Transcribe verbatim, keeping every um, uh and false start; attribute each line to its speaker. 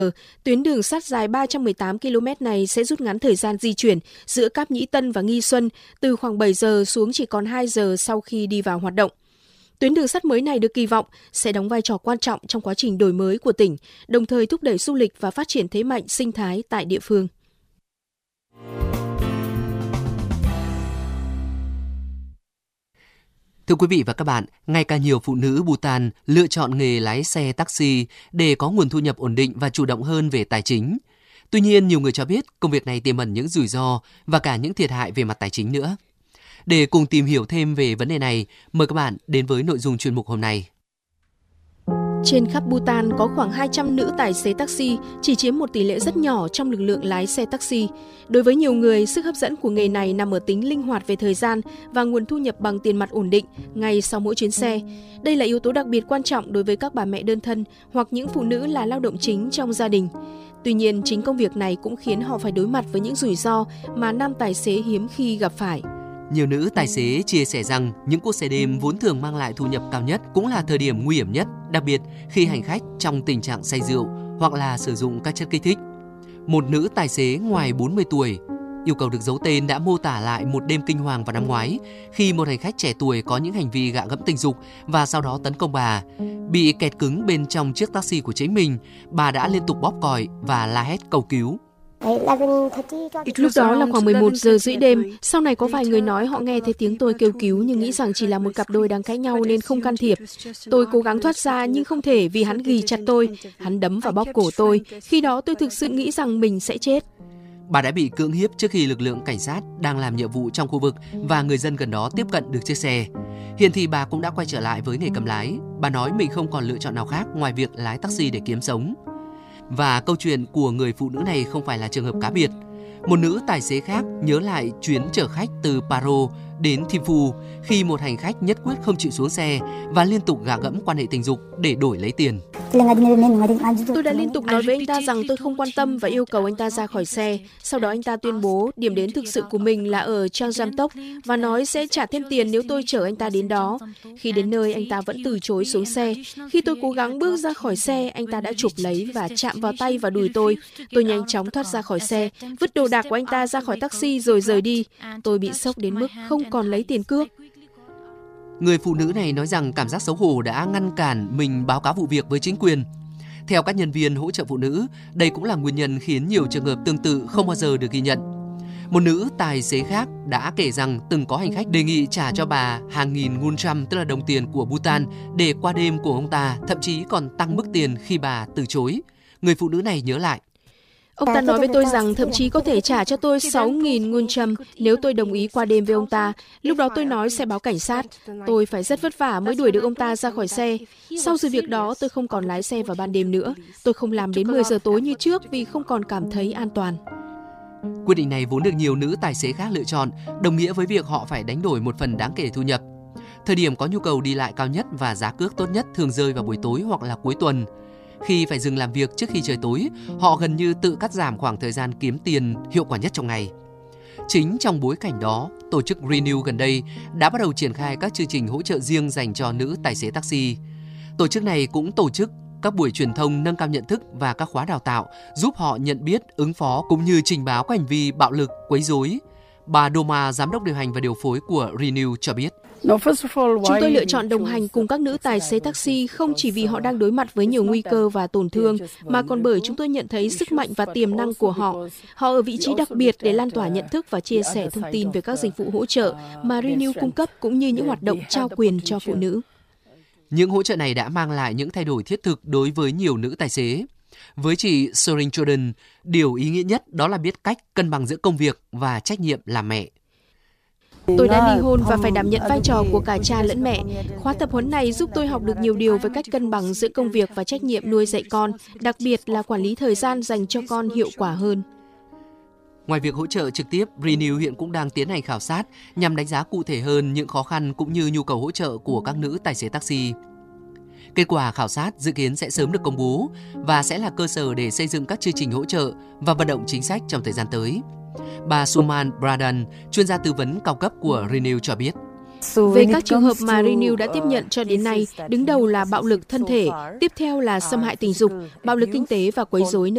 Speaker 1: Tuyến đường sắt dài ba trăm mười tám ki lô mét này sẽ rút ngắn thời gian di chuyển giữa Cáp Nhĩ Tân và Nghi Xuân từ khoảng bảy giờ xuống chỉ còn hai giờ sau khi đi vào hoạt động. Tuyến đường sắt mới này được kỳ vọng sẽ đóng vai trò quan trọng trong quá trình đổi mới của tỉnh, đồng thời thúc đẩy du lịch và phát triển thế mạnh sinh thái tại địa phương.
Speaker 2: Thưa quý vị và các bạn, ngày càng nhiều phụ nữ Bhutan lựa chọn nghề lái xe taxi để có nguồn thu nhập ổn định và chủ động hơn về tài chính. Tuy nhiên, nhiều người cho biết công việc này tiềm ẩn những rủi ro và cả những thiệt hại về mặt tài chính nữa. Để cùng tìm hiểu thêm về vấn đề này, mời các bạn đến với nội dung chuyên mục hôm nay.
Speaker 1: Trên khắp Bhutan có khoảng hai trăm nữ tài xế taxi, chỉ chiếm một tỷ lệ rất nhỏ trong lực lượng lái xe taxi. Đối với nhiều người, sức hấp dẫn của nghề này nằm ở tính linh hoạt về thời gian và nguồn thu nhập bằng tiền mặt ổn định ngay sau mỗi chuyến xe. Đây là yếu tố đặc biệt quan trọng đối với các bà mẹ đơn thân hoặc những phụ nữ là lao động chính trong gia đình. Tuy nhiên, chính công việc này cũng khiến họ phải đối mặt với những rủi ro mà nam tài xế hiếm khi gặp phải.
Speaker 2: Nhiều nữ tài xế chia sẻ rằng những cuộc xe đêm vốn thường mang lại thu nhập cao nhất cũng là thời điểm nguy hiểm nhất, đặc biệt khi hành khách trong tình trạng say rượu hoặc là sử dụng các chất kích thích. Một nữ tài xế ngoài bốn mươi tuổi, yêu cầu được giấu tên, đã mô tả lại một đêm kinh hoàng vào năm ngoái khi một hành khách trẻ tuổi có những hành vi gạ gẫm tình dục và sau đó tấn công bà. Bị kẹt cứng bên trong chiếc taxi của chính mình, bà đã liên tục bóp còi và la hét cầu cứu.
Speaker 1: Lúc đó là khoảng mười một giờ rưỡi đêm, sau này có vài người nói họ nghe thấy tiếng tôi kêu cứu nhưng nghĩ rằng chỉ là một cặp đôi đang cãi nhau nên không can thiệp. Tôi cố gắng thoát ra nhưng không thể vì hắn ghì chặt tôi, hắn đấm và bóp cổ tôi. Khi đó tôi thực sự nghĩ rằng mình sẽ chết.
Speaker 2: Bà đã bị cưỡng hiếp trước khi lực lượng cảnh sát đang làm nhiệm vụ trong khu vực và người dân gần đó tiếp cận được chiếc xe. Hiện thì bà cũng đã quay trở lại với nghề cầm lái. Bà nói mình không còn lựa chọn nào khác ngoài việc lái taxi để kiếm sống. Và câu chuyện của người phụ nữ này không phải là trường hợp cá biệt. Một nữ tài xế khác nhớ lại chuyến chở khách từ Paro đến Thimphu khi một hành khách nhất quyết không chịu xuống xe và liên tục gạ gẫm quan hệ tình dục để đổi lấy tiền.
Speaker 1: Tôi đã liên tục nói với anh ta rằng tôi không quan tâm và yêu cầu anh ta ra khỏi xe. Sau đó anh ta tuyên bố điểm đến thực sự của mình là ở Changjamtok và nói sẽ trả thêm tiền nếu tôi chở anh ta đến đó. Khi đến nơi, anh ta vẫn từ chối xuống xe. Khi tôi cố gắng bước ra khỏi xe, anh ta đã chụp lấy và chạm vào tay và đùi tôi. Tôi nhanh chóng thoát ra khỏi xe, vứt đồ đạc của anh ta ra khỏi taxi rồi rời đi. Tôi bị sốc đến mức không còn lấy tiền cước.
Speaker 2: Người phụ nữ này nói rằng cảm giác xấu hổ đã ngăn cản mình báo cáo vụ việc với chính quyền. Theo các nhân viên hỗ trợ phụ nữ, đây cũng là nguyên nhân khiến nhiều trường hợp tương tự không bao giờ được ghi nhận. Một nữ tài xế khác đã kể rằng từng có hành khách đề nghị trả cho bà hàng nghìn nguncham, tức là đồng tiền của Bhutan, để qua đêm của ông ta, thậm chí còn tăng mức tiền khi bà từ chối. Người phụ nữ này nhớ lại.
Speaker 1: Ông ta nói với tôi rằng thậm chí có thể trả cho tôi sáu nghìn nguncham nếu tôi đồng ý qua đêm với ông ta. Lúc đó tôi nói sẽ báo cảnh sát. Tôi phải rất vất vả mới đuổi được ông ta ra khỏi xe. Sau sự việc đó, tôi không còn lái xe vào ban đêm nữa. Tôi không làm đến mười giờ tối như trước vì không còn cảm thấy an toàn.
Speaker 2: Quyết định này vốn được nhiều nữ tài xế khác lựa chọn, đồng nghĩa với việc họ phải đánh đổi một phần đáng kể thu nhập. Thời điểm có nhu cầu đi lại cao nhất và giá cước tốt nhất thường rơi vào buổi tối hoặc là cuối tuần. Khi phải dừng làm việc trước khi trời tối, họ gần như tự cắt giảm khoảng thời gian kiếm tiền hiệu quả nhất trong ngày. Chính trong bối cảnh đó, tổ chức Renew gần đây đã bắt đầu triển khai các chương trình hỗ trợ riêng dành cho nữ tài xế taxi. Tổ chức này cũng tổ chức các buổi truyền thông nâng cao nhận thức và các khóa đào tạo giúp họ nhận biết, ứng phó cũng như trình báo các hành vi bạo lực, quấy rối. Bà Doma, giám đốc điều hành và điều phối của Renew cho biết.
Speaker 1: Chúng tôi lựa chọn đồng hành cùng các nữ tài xế taxi không chỉ vì họ đang đối mặt với nhiều nguy cơ và tổn thương, mà còn bởi chúng tôi nhận thấy sức mạnh và tiềm năng của họ. Họ ở vị trí đặc biệt để lan tỏa nhận thức và chia sẻ thông tin về các dịch vụ hỗ trợ mà Renew cung cấp cũng như những hoạt động trao quyền cho phụ nữ.
Speaker 2: Những hỗ trợ này đã mang lại những thay đổi thiết thực đối với nhiều nữ tài xế. Với chị Sorin Jordan, điều ý nghĩa nhất đó là biết cách cân bằng giữa công việc và trách nhiệm làm mẹ.
Speaker 1: Tôi đã ly hôn và phải đảm nhận vai trò của cả cha lẫn mẹ. Khóa tập huấn này giúp tôi học được nhiều điều về cách cân bằng giữa công việc và trách nhiệm nuôi dạy con, đặc biệt là quản lý thời gian dành cho con hiệu quả hơn.
Speaker 2: Ngoài việc hỗ trợ trực tiếp, Renew hiện cũng đang tiến hành khảo sát nhằm đánh giá cụ thể hơn những khó khăn cũng như nhu cầu hỗ trợ của các nữ tài xế taxi. Kết quả khảo sát dự kiến sẽ sớm được công bố và sẽ là cơ sở để xây dựng các chương trình hỗ trợ và vận động chính sách trong thời gian tới. Bà Suman Bradan, chuyên gia tư vấn cao cấp của Renew cho biết.
Speaker 1: Về các trường hợp mà Renew đã tiếp nhận cho đến nay, đứng đầu là bạo lực thân thể, tiếp theo là xâm hại tình dục, bạo lực kinh tế và quấy rối